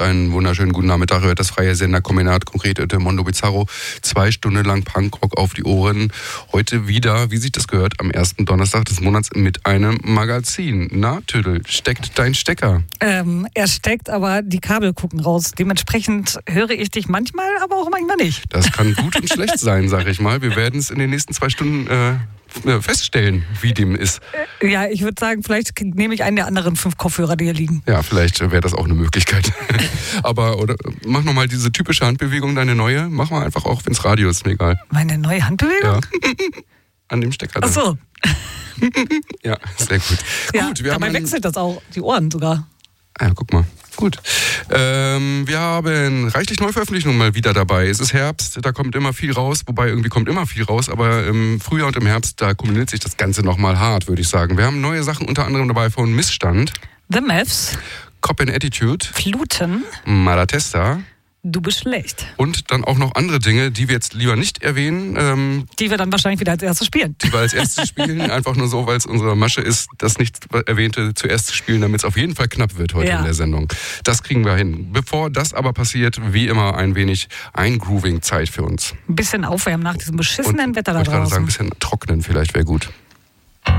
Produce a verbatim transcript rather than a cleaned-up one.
einen wunderschönen guten Nachmittag. Hört das freie Senderkombinat, konkret Öte Mondo Bizarro. Zwei Stunden lang Punkrock auf die Ohren. Heute wieder, wie sich das gehört, am ersten Donnerstag des Monats mit einem Magazin. Na, Tüdel, steckt dein Stecker? Ähm, er steckt, aber die Kabel gucken raus. Dementsprechend höre ich dich manchmal, aber auch manchmal nicht. Das kann gut und schlecht sein, sag ich mal. Wir werden es in den nächsten zwei Stunden äh, feststellen, wie dem ist. Ja, ich würde sagen, vielleicht nehme ich einen der anderen fünf Kopfhörer, die hier liegen. Ja, vielleicht wäre das auch eine Möglichkeit. Aber oder, mach nochmal diese typische Handbewegung, deine neue. Mach mal einfach auch, wenn es Radio ist, mir egal. Meine neue Handbewegung? Ja. An dem Stecker. Ach so. Ja, sehr gut. Ja, gut wir dabei haben wechselt das auch, die Ohren sogar. Ah ja, guck mal. Gut. Ähm, wir haben reichlich Neuveröffentlichungen mal wieder dabei. Es ist Herbst, da kommt immer viel raus, wobei irgendwie kommt immer viel raus, aber im Frühjahr und im Herbst, da kombiniert sich das Ganze nochmal hart, würde ich sagen. Wir haben neue Sachen unter anderem dabei von Missstand, The Mavs, Cop and Attitude, Fluten, Malatesta. Du bist schlecht. Und dann auch noch andere Dinge, die wir jetzt lieber nicht erwähnen. Ähm, die wir dann wahrscheinlich wieder als erstes spielen. Die wir als erstes spielen, einfach nur so, weil es unsere Masche ist, das nicht Erwähnte zuerst zu spielen, damit es auf jeden Fall knapp wird heute ja. in der Sendung. Das kriegen wir hin. Bevor das aber passiert, wie immer ein wenig Eingrooving-Zeit für uns. Ein bisschen aufwärmen nach diesem beschissenen Und, Wetter da draußen. Ich wollte gerade sagen, ein bisschen trocknen vielleicht wäre gut.